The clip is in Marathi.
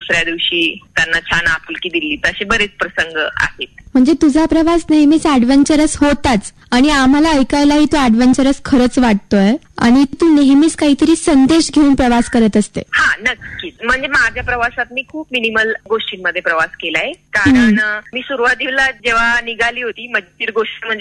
दुसऱ्या दिवशी त्यांना छान आपुलकी दिली. असे बरेच प्रसंग आहेत. म्हणजे तुझा प्रवास नेहमीच ऍडव्हेंचरस होताच आणि आम्हाला ऐकायलाही तो ऍडव्हेंचरस खरंच वाटतोय आणि तू नेहमीच काहीतरी संदेश घेऊन प्रवास करत असते. हा, नक्कीच. म्हणजे माझ्या प्रवासात मी खूप मिनिमल गोष्टींमध्ये प्रवास केलाय. कारण मी सुरुवातीला जेव्हा निघाली होती, मजेशीर गोष्ट म्हणजे